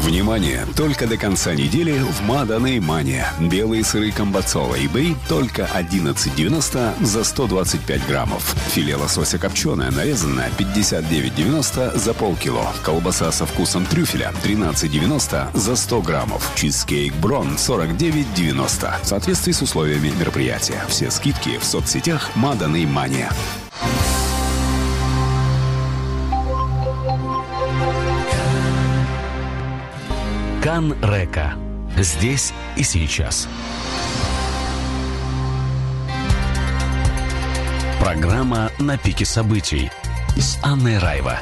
Внимание! Только до конца недели в Маданей Мане. Белые сыры Камбоцола и Бэй только $11,90 за 125 граммов. Филе лосося копченое нарезанное 59,90 за полкило. Колбаса со вкусом трюфеля 13,90 за 100 граммов. Чизкейк Брон 49,90. В соответствии с условиями мероприятия. Все скидки в соцсетях Маданей Мане. Кан-Река. Здесь и сейчас. Программа «На пике событий» с Анной Райва.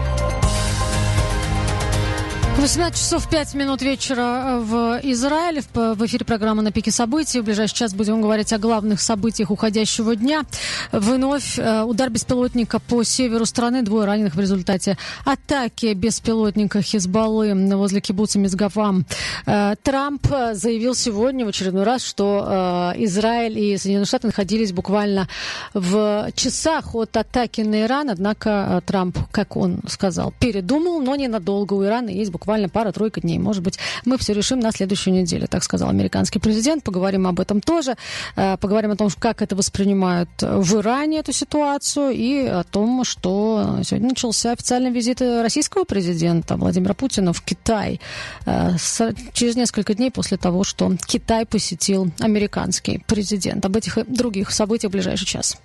18 часов 5 минут вечера в Израиле. В эфире программа «На пике событий». В ближайший час будем говорить о главных событиях уходящего дня. Вновь удар беспилотника по северу страны. 2 раненых в результате атаки беспилотника Хизбаллы возле кибуца Мицгавам. Трамп заявил сегодня в очередной раз, что Израиль и Соединенные Штаты находились буквально в часах от атаки на Иран. Однако Трамп, как он сказал, передумал, но ненадолго. У Ирана есть буквально пара-тройка дней. Может быть, мы все решим на следующей неделе, так сказал американский президент. Поговорим об этом тоже. Поговорим о том, как это воспринимают в Иране, эту ситуацию, и о том, что сегодня начался официальный визит российского президента Владимира Путина в Китай. Через несколько дней после того, что Китай посетил американский президент. Об этих и других событиях в ближайший час.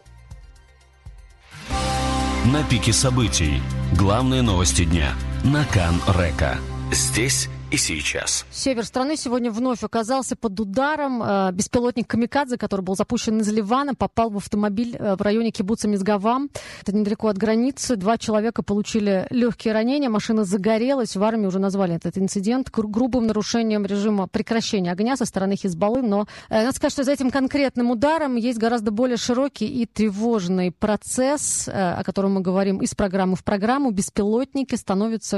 На пике событий. Главные новости дня. На Кан-Река. Здесь и сейчас. Север страны сегодня вновь оказался под ударом. Беспилотник «Камикадзе», который был запущен из Ливана, попал в автомобиль в районе кибуца Мицгавам. Это недалеко от границы. 2 человека получили легкие ранения. Машина загорелась. В армии уже назвали этот инцидент грубым нарушением режима прекращения огня со стороны Хизбаллы. Но надо сказать, что за этим конкретным ударом есть гораздо более широкий и тревожный процесс, о котором мы говорим из программы в программу. Беспилотники становятся